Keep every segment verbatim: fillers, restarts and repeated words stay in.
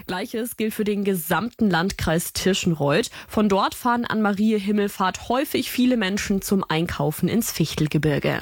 Gleiches gilt für den gesamten Landkreis Tirschenreuth. Von dort fahren an Marie Himmelfahrt häufig viele Menschen zum Einkaufen ins Fichtelgebirge.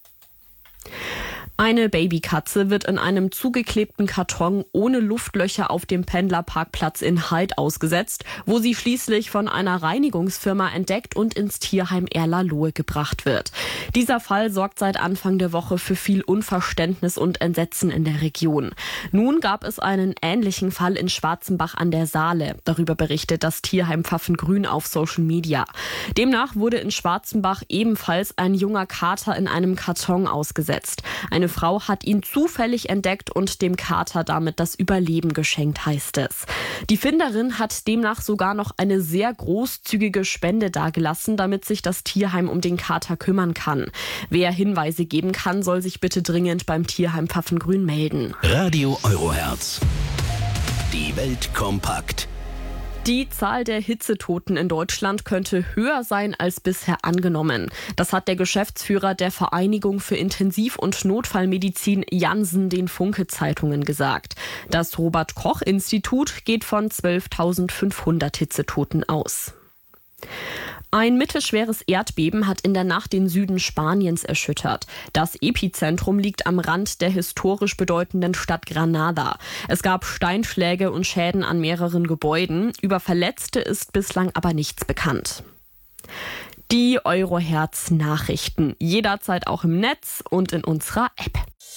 Eine Babykatze wird in einem zugeklebten Karton ohne Luftlöcher auf dem Pendlerparkplatz in Heid ausgesetzt, wo sie schließlich von einer Reinigungsfirma entdeckt und ins Tierheim Erla-Lohe gebracht wird. Dieser Fall sorgt seit Anfang der Woche für viel Unverständnis und Entsetzen in der Region. Nun gab es einen ähnlichen Fall in Schwarzenbach an der Saale. Darüber berichtet das Tierheim Pfaffengrün auf Social Media. Demnach wurde in Schwarzenbach ebenfalls ein junger Kater in einem Karton ausgesetzt. Eine Frau hat ihn zufällig entdeckt und dem Kater damit das Überleben geschenkt, heißt es. Die Finderin hat demnach sogar noch eine sehr großzügige Spende dagelassen, damit sich das Tierheim um den Kater kümmern kann. Wer Hinweise geben kann, soll sich bitte dringend beim Tierheim Pfaffengrün melden. Radio Euroherz. Die Welt kompakt. Die Zahl der Hitzetoten in Deutschland könnte höher sein als bisher angenommen. Das hat der Geschäftsführer der Vereinigung für Intensiv- und Notfallmedizin Jansen den Funke-Zeitungen gesagt. Das Robert-Koch-Institut geht von zwölftausendfünfhundert Hitzetoten aus. Ein mittelschweres Erdbeben hat in der Nacht den Süden Spaniens erschüttert. Das Epizentrum liegt am Rand der historisch bedeutenden Stadt Granada. Es gab Steinschläge und Schäden an mehreren Gebäuden. Über Verletzte ist bislang aber nichts bekannt. Die Euroherz-Nachrichten. Jederzeit auch im Netz und in unserer App.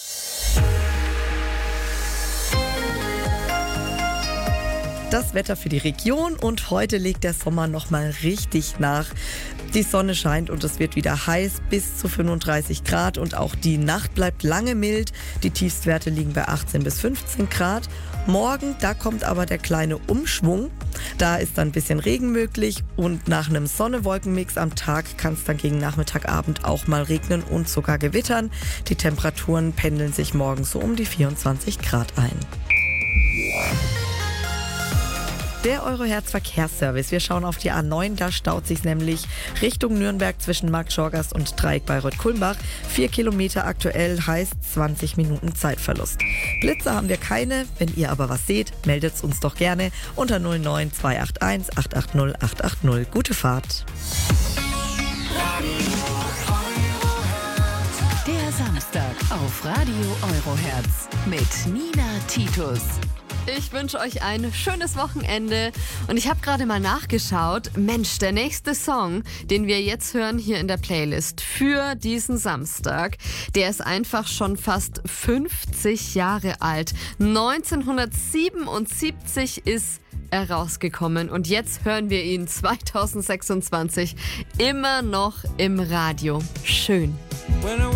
Das Wetter für die Region und heute legt der Sommer nochmal richtig nach. Die Sonne scheint und es wird wieder heiß bis zu fünfunddreißig Grad und auch die Nacht bleibt lange mild. Die Tiefstwerte liegen bei achtzehn bis fünfzehn Grad. Morgen, da kommt aber der kleine Umschwung. Da ist dann ein bisschen Regen möglich und nach einem Sonne-Wolken-Mix am Tag kann es dann gegen Nachmittagabend auch mal regnen und sogar gewittern. Die Temperaturen pendeln sich morgen so um die vierundzwanzig Grad ein. Der Euroherz-Verkehrsservice. Wir schauen auf die A neun, da staut sich nämlich Richtung Nürnberg zwischen Marktschorgast und Dreieck Bayreuth-Kulmbach. Vier Kilometer aktuell heißt zwanzig Minuten Zeitverlust. Blitze haben wir keine. Wenn ihr aber was seht, meldet es uns doch gerne unter null neun zwei acht eins acht acht null acht acht null. Gute Fahrt. Der Samstag auf Radio Euroherz mit Nina Titus. Ich wünsche euch ein schönes Wochenende und ich habe gerade mal nachgeschaut. Mensch, der nächste Song, den wir jetzt hören hier in der Playlist für diesen Samstag, der ist einfach schon fast fünfzig Jahre alt. neunzehnhundertsiebenundsiebzig ist er rausgekommen und jetzt hören wir ihn zweitausendsechsundzwanzig immer noch im Radio. Schön.